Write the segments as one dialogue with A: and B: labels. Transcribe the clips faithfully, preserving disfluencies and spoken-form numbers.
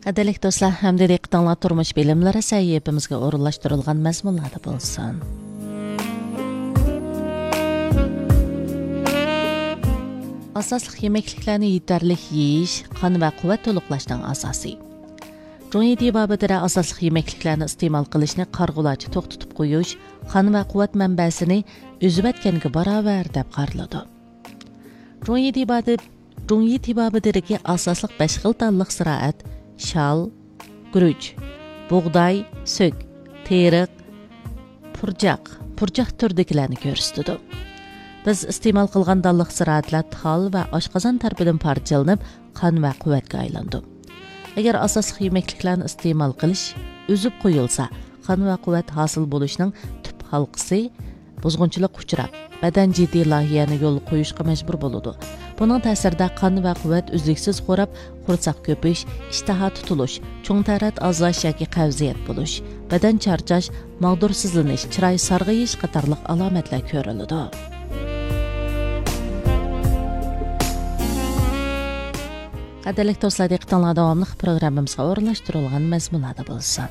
A: Qadrli do'stlar, hamda diqqatinglar turmush bilimlari sahifamizga o'rinlashtirilgan mazmunlarda bo'lsin. Asosli yemekliklarni yetarli yeyish qon va quvvat to'liqlashning asosi. Jumhuriyat babida asosli yemekliklarni iste'mol qilishni qarg'ularcha to'xtatib qo'yish qon va quvvat manbasini o'zib o'tganga barobar deb qaraladi. Jumhuriyat babida Jumhuriyat babidagi asosli besh xil tanliq ziroat shal, guruch, bug'doy, so'k, teriq, purjaq, purjaq turdikilarni ko'rsatadi. Biz iste'mol qilgan dalliq ziroatlar tal va oshqozon tarafidan parchalanib, qon va quvvatga aylandi. Agar asosli yemekliklarni iste'mol qilish o'zib qo'yilsa, qon va quvvat hosil bo'lishning tub halqasi buzg'unchilik uchrab, badan jiddiy lohiyani yo'l qo'yishga majbur bo'ladi. Buning ta'sirida qon va quvvat uzluksiz xo'rab, qursoq ko'pish, ishtaha tutilish, cho'ng tarat azlash yoki qavziyat bo'lish, badan charchash, mag'dursizlanish, chiroy sarg'iyish qatorliq alomatlar ko'riladi. Qadrli do'stlar, diqqatinglar davomli programmamizga o'rinlashtirilgan mazmunlarda bo'lsin.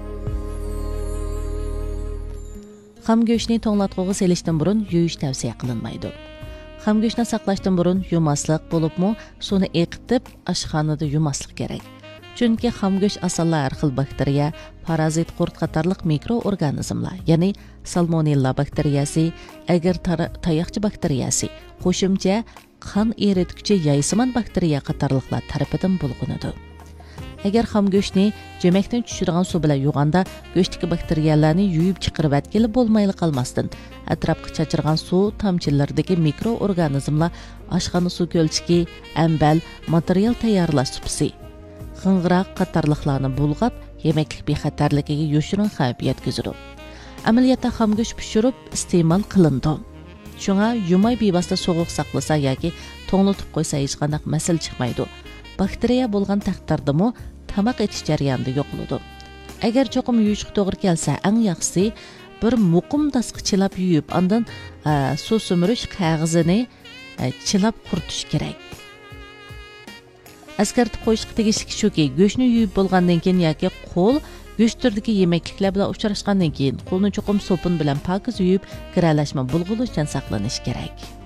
A: Xam go'shtni to'nglatquga selishdan burun yuvish tavsiya qilinmaydi. Xam go'shtni saqlashdan burun yumasliq bo'libmi, suvni eqitib oshxonada yumasliq kerak. Chunki xam go'sht asallar har xil bakteriya, parazit, qurt qatorliq mikroorganizmlar, ya'ni salmonella bakteriyasi, agar tayoqchi bakteriyasi, qo'shimcha qon erituvchi yaysimon bakteriya qatorliqlar tarafidan bo'lganadi. Agar xam go'shtni jo'makdan tushirgan suv bilan yuvganda go'shtdagi bakteriyalarni yuvib chiqarib atgili bo'lmayli qolmasdan, atrofga chachirgan suv tomchilaridagi mikroorganizmlar oshxona suv ko'lchiki, ambal, material tayyorlash supisi, qing'iroq qatorliqlarni bulg'ab, yemaklik bexatarligiga yoshirin xavf yetkazadi. Amaliyotda xam go'sht pishirib iste'mol qilindi. Shunga yumay bevosita sovuq saqlasa yoki to'nglatib qo'ysa hech qanday masala chiqmaydi. Bakteriya bo'lgan taqdirdami tamoq etish jarayonida yo'qoladi. Agar cho'qim yuvishga to'g'ri kelsa, eng yaxshisi bir muqim dasqa chilab yuvib, undan suv sumurish qog'ozini chilab quritish kerak. Eskartib qo'yishga tegishli shuki, go'shtni yuvib bo'lgandan keyin yoki qo'l go'sht turidagi yemekliklar bilan uchrashgandan keyin qo'lni cho'qim sopun bilan pokiz yuvib, kiralashma bulg'ulushdan saqlanish kerak.